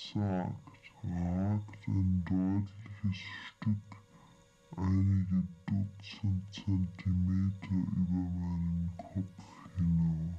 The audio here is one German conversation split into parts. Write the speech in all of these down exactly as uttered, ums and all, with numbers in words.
sagt, ragt ein deutliches Stück einige Dutzend Zentimeter über meinen Kopf hinaus.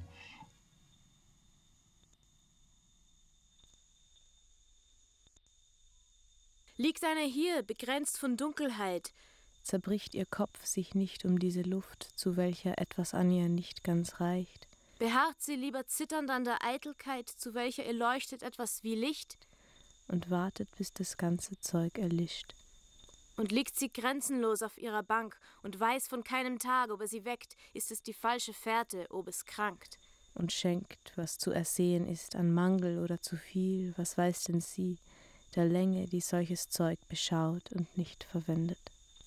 Liegt einer hier, begrenzt von Dunkelheit, zerbricht ihr Kopf sich nicht um diese Luft, zu welcher etwas an ihr nicht ganz reicht. Beharrt sie lieber zitternd an der Eitelkeit, zu welcher ihr leuchtet etwas wie Licht? Und wartet, bis das ganze Zeug erlischt. Und liegt sie grenzenlos auf ihrer Bank und weiß von keinem Tag, ob er sie weckt, ist es die falsche Fährte, ob es krankt. Und schenkt, was zu ersehen ist, an Mangel oder zu viel, was weiß denn sie, der Länge, die solches Zeug beschaut und nicht verwendet.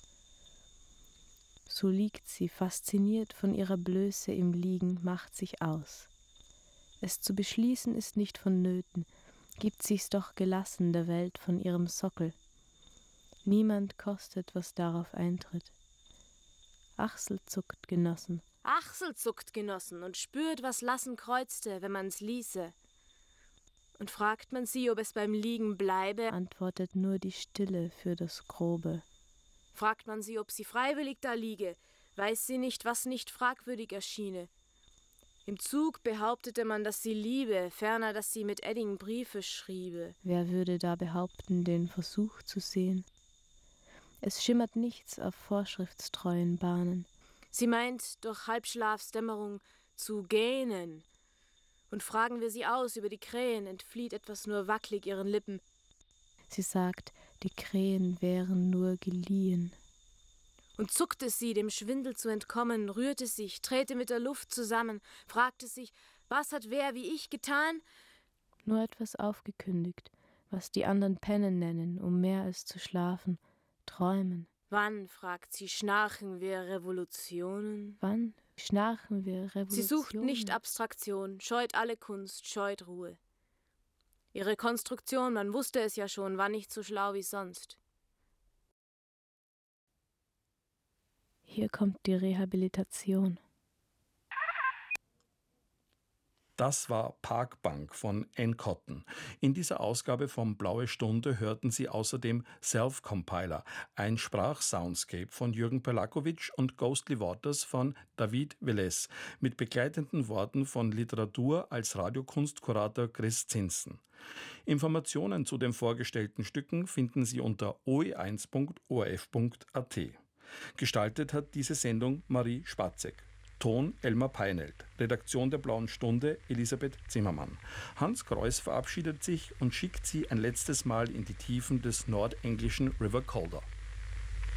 So liegt sie, fasziniert von ihrer Blöße im Liegen, macht sich aus. Es zu beschließen ist nicht vonnöten, gibt sich's doch gelassen der Welt von ihrem Sockel. Niemand kostet, was darauf eintritt. Achsel zuckt, Genossen. Achsel zuckt, Genossen, und spürt, was lassen kreuzte, wenn man's ließe. Und fragt man sie, ob es beim Liegen bleibe, antwortet nur die Stille für das Grobe. Fragt man sie, ob sie freiwillig da liege, weiß sie nicht, was nicht fragwürdig erschiene. Im Zug behauptete man, dass sie liebe, ferner, dass sie mit Edding Briefe schriebe. Wer würde da behaupten, den Versuch zu sehen? Es schimmert nichts auf vorschriftstreuen Bahnen. Sie meint, durch Halbschlafsdämmerung zu gähnen. Und fragen wir sie aus über die Krähen, entflieht etwas nur wacklig ihren Lippen. Sie sagt, die Krähen wären nur geliehen. Und zuckte sie, dem Schwindel zu entkommen, rührte sich, drehte mit der Luft zusammen, fragte sich, was hat wer wie ich getan? Nur etwas aufgekündigt, was die anderen Pennen nennen, um mehr als zu schlafen, träumen. Wann, fragt sie, schnarchen wir Revolutionen? Wann schnarchen wir Revolutionen? Sie sucht nicht Abstraktion, scheut alle Kunst, scheut Ruhe. Ihre Konstruktion, man wusste es ja schon, war nicht so schlau wie sonst. Hier kommt die Rehabilitation. Das war Parkbank von Anne Cotton. In dieser Ausgabe von Blaue Stunde hörten Sie außerdem Self-Compiler, ein Sprachsoundscape von Jürgen Pelakowitsch und Ghostly Waters von David Velez, mit begleitenden Worten von Literatur als Radiokunstkurator Chris Zinsen. Informationen zu den vorgestellten Stücken finden Sie unter o e eins punkt o r f punkt a t. Gestaltet hat diese Sendung Marie Spatzek. Ton Elmar Peinelt, Redaktion der Blauen Stunde Elisabeth Zimmermann. Hans Kreuß verabschiedet sich und schickt Sie ein letztes Mal in die Tiefen des nordenglischen River Calder.